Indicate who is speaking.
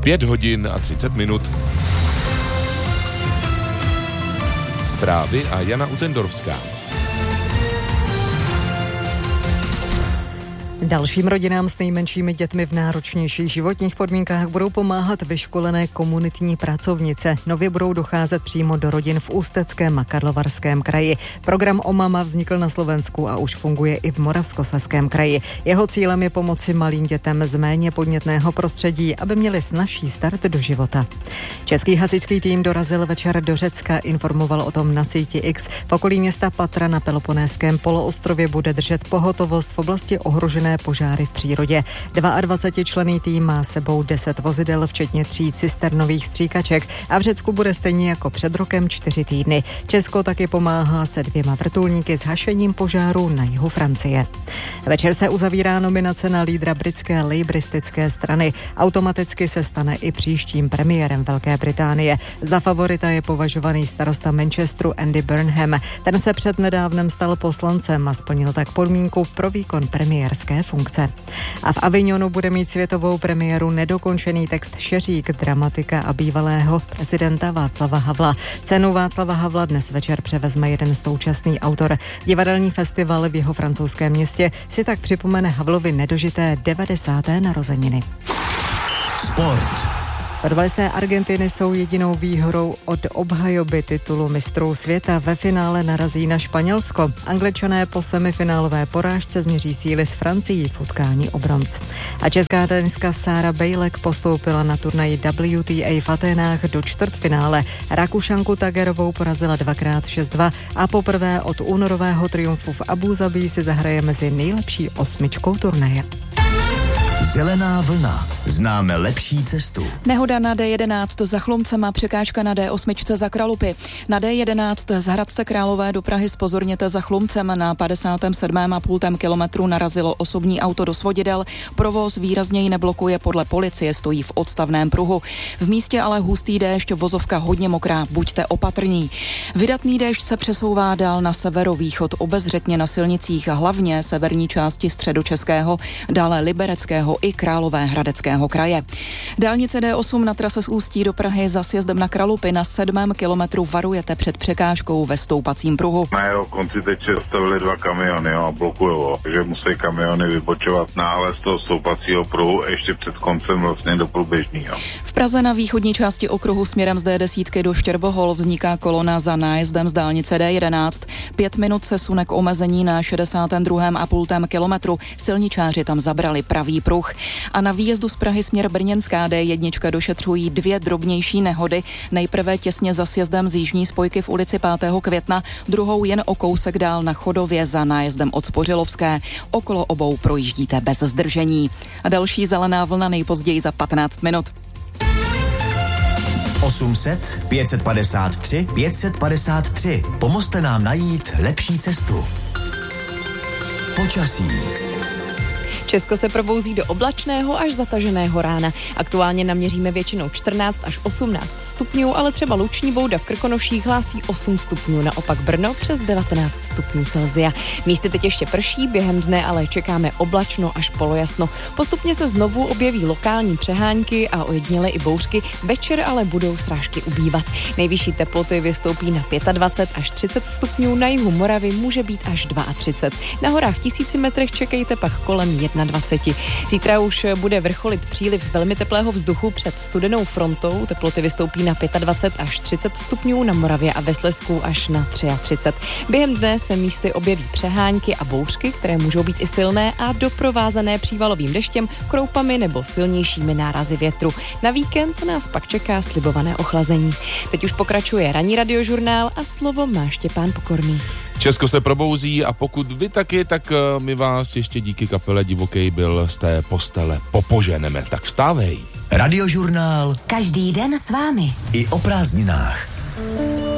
Speaker 1: 5 hodin a 30 minut. Zprávy a Jana Utendorská.
Speaker 2: Dalším rodinám s nejmenšími dětmi v náročnějších životních podmínkách budou pomáhat vyškolené komunitní pracovnice. Nově budou docházet přímo do rodin v Ústeckém a Karlovarském kraji. Program OMAMA vznikl na Slovensku a už funguje i v Moravskoslezském kraji. Jeho cílem je pomoci malým dětem z méně podnětného prostředí, aby měli snazší start do života. Český hasičský tým dorazil večer do Řecka, informoval o tom na síti X. V okolí města Patra na Peloponeském poloostrově bude držet pohotovost v oblasti ohrožené požáry v přírodě. 22členný tým má sebou 10 vozidel, včetně 3 cisternových stříkaček a v Řecku bude stejně jako před rokem 4 týdny. Česko taky pomáhá se 2 vrtulníky s hašením požáru na jihu Francie. Večer se uzavírá nominace na lídra britské lejbristické strany. Automaticky se stane i příštím premiérem Velké Británie. Za favorita je považovaný starosta Manchesteru Andy Burnham. Ten se přednedávnem stal poslancem a splnil tak podmínku pro výkon premiérské funkce. A v Avignonu bude mít světovou premiéru nedokončený text Šeřík dramatika a bývalého prezidenta Václava Havla. Cenu Václava Havla dnes večer převezme jeden současný autor. Divadelní festival v jeho francouzském městě si tak připomene Havlovi nedožité 90. narozeniny.
Speaker 3: Sport.
Speaker 2: Fotbalisté Argentiny jsou jedinou výhrou od obhajoby titulu mistrů světa. Ve finále narazí na Španělsko. Angličané po semifinálové porážce změří síly s Francií v utkání o bronz. A česká tenistka Sára Bejlek postoupila na turnaj WTA v Aténách do čtvrtfinále. Rakušanku Tagerovou porazila 2x 6-2 a poprvé od únorového triumfu v Abu Zabí si zahraje mezi nejlepší 8 turnaje.
Speaker 3: Zelená vlna. Známe lepší cestu.
Speaker 4: Nehoda na D11 za Chlumcem a překážka na D8 za Kralupy. Na D11 z Hradce Králové do Prahy zpozorněte za Chlumcem. Na 57,5 kilometru narazilo osobní auto do svodidel. Provoz výrazněji neblokuje, podle policie stojí v odstavném pruhu. V místě ale hustý déšť, vozovka hodně mokrá, buďte opatrní. Vydatný déšť se přesouvá dál na severovýchod, obezřetně na silnicích, hlavně severní části Středočeského, dále Libereckého i Královéhradeckého kraje. Dálnice D8 na trase z Ústí do Prahy za sjezdem na Kralupy na 7. kilometru varujete před překážkou ve stoupacím pruhu.
Speaker 5: Na jeho konci teď zastavili 2 kamiony a blokujou, takže musí kamiony vybočovat náhle z toho stoupacího pruhu ještě před koncem vlastně do průběžného.
Speaker 4: V Praze na východní části okruhu směrem z D10 do Štěrbohol vzniká kolona za nájezdem z dálnice D11. 5 minut se sune k omezení na 62,5 kilometru. Silničáři tam zabrali pravý pruh. A na výjezdu z Prahy směr Brněnská D1 došetřují 2 drobnější nehody. Nejprve těsně za sjezdem z jižní spojky v ulici 5. května, druhou jen o kousek dál na Chodově za nájezdem od Spořilovské. Okolo obou projíždíte bez zdržení. A další zelená vlna nejpozději za 15 minut.
Speaker 3: 800 553 553. Pomozte nám najít lepší cestu. Počasí.
Speaker 6: Česko se probouzí do oblačného až zataženého rána. Aktuálně naměříme většinou 14 až 18 stupňů, ale třeba Luční Bouda v Krkonoších hlásí 8 stupňů, naopak Brno přes 19 stupňů Celsia. Místy teď ještě prší, během dne ale čekáme oblačno až polojasno. Postupně se znovu objeví lokální přehánky a ojediněle i bouřky, večer ale budou srážky ubývat. Nejvyšší teploty vystoupí na 25 až 30 stupňů, na jihu Moravy může být až 32. Na horách v 1000 metrech čekejte pak kolem 21. Zítra už bude vrcholit příliv velmi teplého vzduchu před studenou frontou. Teploty vystoupí na 25 až 30 stupňů, na Moravě a ve Slezsku až na 33. Během dne se místy objeví přehánky a bouřky, které můžou být i silné a doprovázené přívalovým deštěm, kroupami nebo silnějšími nárazy větru. Na víkend nás pak čeká slibované ochlazení. Teď už pokračuje ranní radiožurnál a slovo má Štěpán Pokorný.
Speaker 1: Česko se probouzí a pokud vy taky, tak my vás ještě díky kapele Divoký byl z té postele popoženeme. Tak vstávej.
Speaker 3: Radiožurnál.
Speaker 7: Každý den s vámi.
Speaker 3: I o prázdninách.